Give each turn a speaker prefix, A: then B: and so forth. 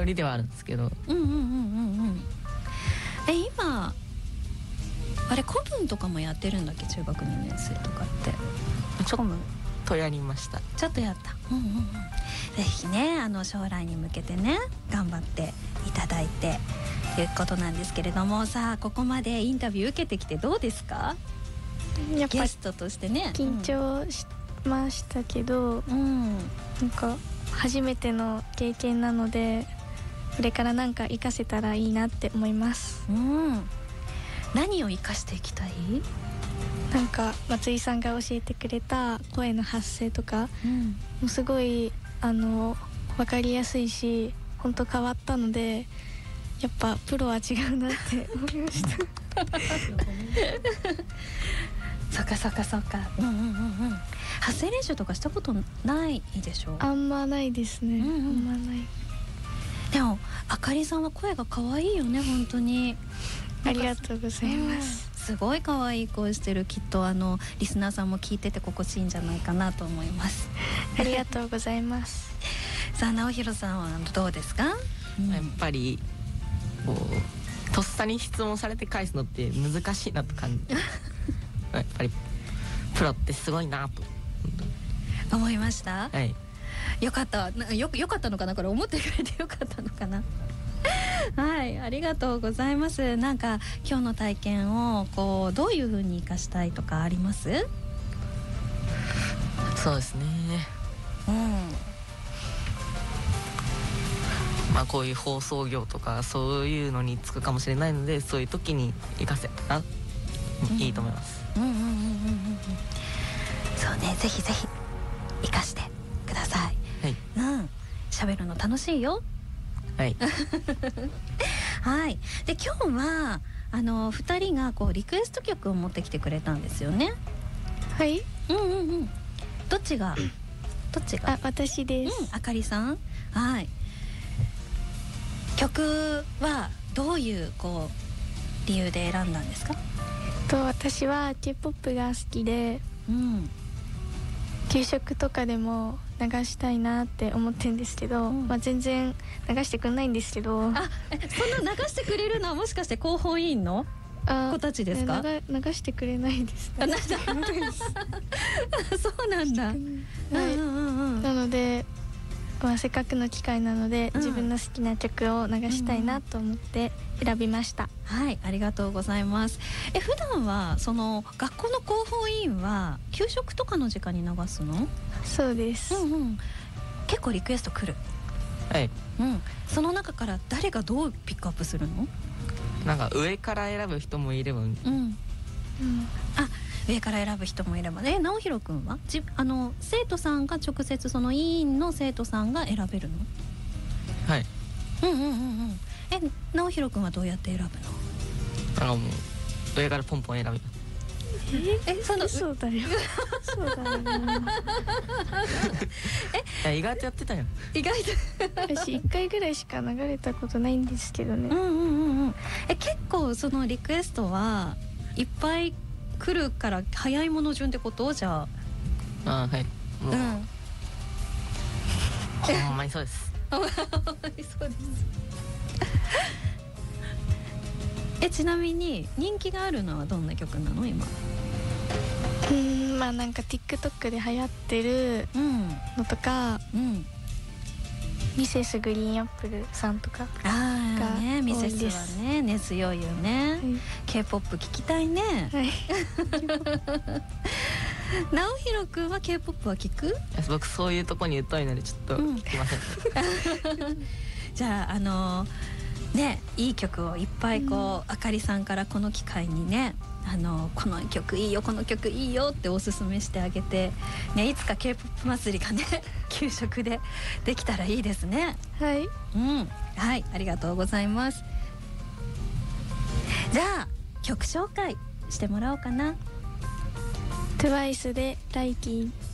A: りではあるんですけど。
B: 今あれ古文とかもやってるんだっけ、中学2年生とかって。
A: ちょっとやりました。
B: ちょっとやった。ぜひね、将来に向けてね頑張っていただいてということなんですけれども、さあここまでインタビュー受けてきてどうですか？
C: やっぱ
B: ゲストとしてね
C: 緊張しましたけど、なんか初めての経験なので、これからなんか活かせたらいいなって思います。
B: 何を活かしていきたい？
C: なんか松井さんが教えてくれた声の発声とか、もうすごい分かりやすいし、本当変わったので、やっぱプロは違うなって思いました。
B: そっか。発声練習とかしたことないでしょ？
C: あんまないですね。あんまない。
B: でもあかりさんは声が可愛いよね、本当に。
C: ありがとうございます。
B: すごい可愛い声してる。きっとリスナーさんも聞いてて心地いいんじゃないかなと思います。
C: ありがとうございます。
B: さあ直弘さんはどうですか？
A: やっぱりこうとっさに質問されて返すのって難しいなと感じ。やっぱりプロってすごいなと
B: 思いました。
A: はい。
B: よかった。よかったのかな、これ思ってくれてよかったのかな。はい、ありがとうございます。なんか今日の体験をこうどういう風に生かしたいとかあります？
A: そうですね。まあこういう放送業とかそういうのに就くかもしれないので、そういう時に生かせたらいいと思います。
B: そうね、ぜひぜひ生かしてください。はい。喋るの楽しいよ。
A: はい。
B: はい。で今日は2人がこうリクエスト曲を持ってきてくれたんですよね。
C: はい。
B: どっちが
C: あ、私です。
B: あかりさん。はい。曲はどういうこう理由で選んだんですか？
C: 私は K-POP が好きで、給食とかでも流したいなって思ってるんですけど、全然流してくれないんですけど。
B: そんな流してくれるのはもしかして広報委員の子たちですか？
C: 流してくれないですね。
B: そうなんだ。
C: なので、せっかくの機会なので、自分の好きな曲を流したいなと思って選びました。
B: はい、ありがとうございます。普段はその学校の広報委員は給食とかの時間に流すの？
C: そうです。
B: 結構リクエスト来る？
A: はい。
B: その中から誰がどうピックアップするの？
A: なんか上から選ぶ人もいれば、
B: 上から選ぶ人もいればね。直弘くんは生徒さんが直接その委員の生徒さんが選べるの？
A: はい。
B: 直弘くんはどうやって選ぶの？
A: なんかもう上からポンポン選びます。
C: そうだよ。そうだよ。
A: 意外とやってたよ。
B: 意外と
C: 私1回ぐらいしか流れたことないんですけどね。
B: 結構そのリクエストはいっぱい来るから早いもの順ってこと？じゃあ。
A: はい。ほんまにそうです。
B: そうです。ちなみに人気があるのはどんな曲なの今？
C: なんか TikTok で流行ってるのとか、ミセスグリーンアップルさんとかが
B: ね、ミセ
C: 多いです。
B: スはね根強いよね。K-POP 聞きたいね。直弘くんは K-POP は聞く？
A: 僕そういうとこに疎いのでちょっと聞きません。
B: じゃあね、いい曲をいっぱいこうあかりさんからこの機会にね、この曲いいよこの曲いいよっておすすめしてあげて、ね、いつか K-POP 祭りがね給食でできたらいいですね。
C: はい。
B: はい、ありがとうございます。じゃあ曲紹介してもらおうかな。
C: TWICE でライキー。